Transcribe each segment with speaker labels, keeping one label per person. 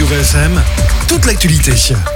Speaker 1: VFM, toute l'actualité.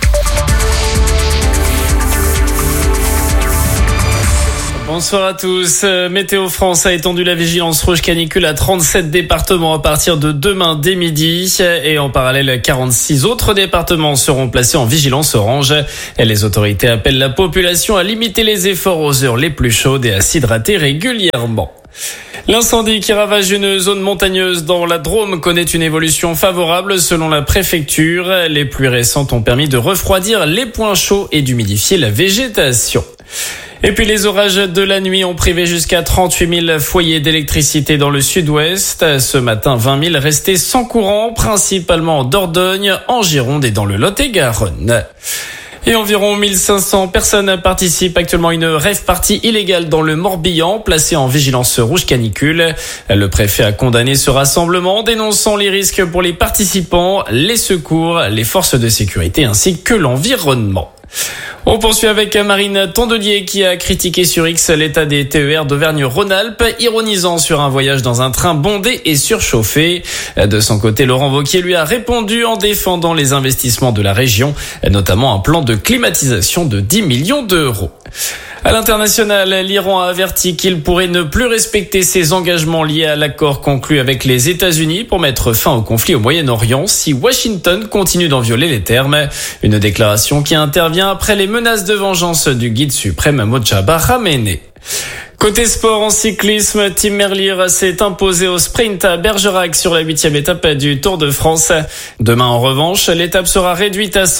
Speaker 2: Bonsoir à tous. Météo France a étendu la vigilance rouge canicule à 37 départements à partir de demain dès midi. Et en parallèle, 46 autres départements seront placés en vigilance orange. Et les autorités appellent la population à limiter les efforts aux heures les plus chaudes et à s'hydrater régulièrement. L'incendie qui ravage une zone montagneuse dans la Drôme connaît une évolution favorable selon la préfecture. Les pluies récentes ont permis de refroidir les points chauds et d'humidifier la végétation. Et puis les orages de la nuit ont privé jusqu'à 38 000 foyers d'électricité dans le sud-ouest. Ce matin, 20 000 restaient sans courant, principalement en Dordogne, en Gironde et dans le Lot-et-Garonne. Et environ 1500 personnes participent actuellement à une rave party illégale dans le Morbihan, placée en vigilance rouge canicule. Le préfet a condamné ce rassemblement, dénonçant les risques pour les participants, les secours, les forces de sécurité ainsi que l'environnement. On poursuit avec Marine Tondelier qui a critiqué sur X l'état des TER d'Auvergne-Rhône-Alpes, ironisant sur un voyage dans un train bondé et surchauffé. De son côté, Laurent Wauquiez lui a répondu en défendant les investissements de la région, notamment un plan de climatisation de 10 millions d'euros. À l'international, l'Iran a averti qu'il pourrait ne plus respecter ses engagements liés à l'accord conclu avec les États-Unis pour mettre fin au conflit au Moyen-Orient si Washington continue d'en violer les termes. Une déclaration qui intervient après les menaces de vengeance du guide suprême Mojtaba Khamenei. Côté sport en cyclisme, Tim Merlier s'est imposé au sprint à Bergerac sur la 8e étape du Tour de France. Demain, en revanche, l'étape sera réduite à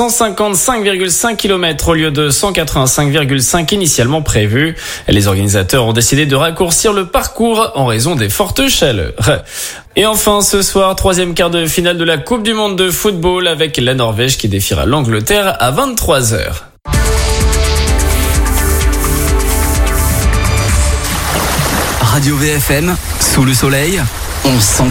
Speaker 2: 155,5 km au lieu de 185,5 initialement prévu. Les organisateurs ont décidé de raccourcir le parcours en raison des fortes chaleurs. Et enfin, ce soir, 3e quart de finale de la Coupe du Monde de football avec la Norvège qui défiera l'Angleterre à 23h.
Speaker 3: Radio VFM, sous le soleil, on sent